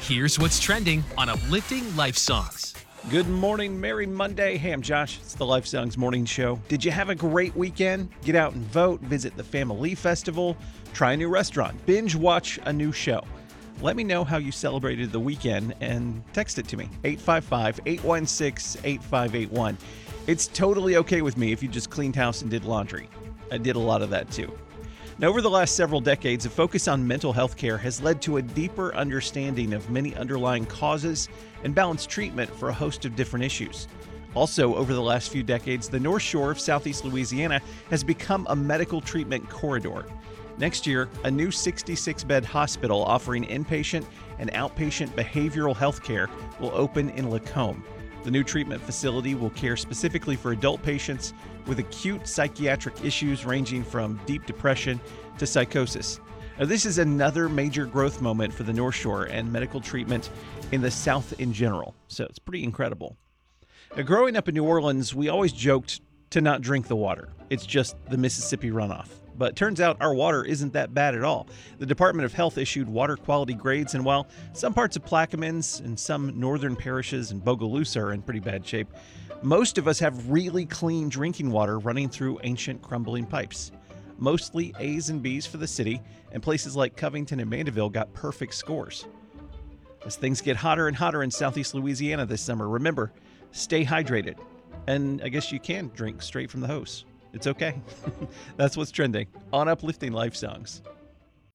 Here's what's trending on Uplifting Life Songs. Good morning, Merry Monday. Hey, I'm Josh. It's the Life Songs Morning Show. Did you have a great weekend? Get out and vote, visit the Family Festival, try a new restaurant, binge watch a new show. Let me know how you celebrated the weekend and text it to me, 855-816-8581. It's totally okay with me if you just cleaned house and did laundry. I did a lot of that too. Now, over the last several decades, a focus on mental health care has led to a deeper understanding of many underlying causes and balanced treatment for a host of different issues. Also, over the last few decades, the North Shore of Southeast Louisiana has become a medical treatment corridor. Next year, a new 66-bed hospital offering inpatient and outpatient behavioral health care will open in Lacombe. The new treatment facility will care specifically for adult patients with acute psychiatric issues ranging from deep depression to psychosis. Now, this is another major growth moment for the North Shore and medical treatment in the South in general, so it's pretty incredible. Now, growing up in New Orleans, we always joked to not drink the water. It's just the Mississippi runoff. But it turns out our water isn't that bad at all. The Department of Health issued water quality grades, and while some parts of Plaquemines and some northern parishes and Bogalusa are in pretty bad shape, most of us have really clean drinking water running through ancient crumbling pipes. Mostly A's and B's for the city, and places like Covington and Mandeville got perfect scores. As things get hotter and hotter in Southeast Louisiana this summer, remember, stay hydrated. And I guess you can drink straight from the hose. It's okay. That's what's trending on Uplifting Life Songs.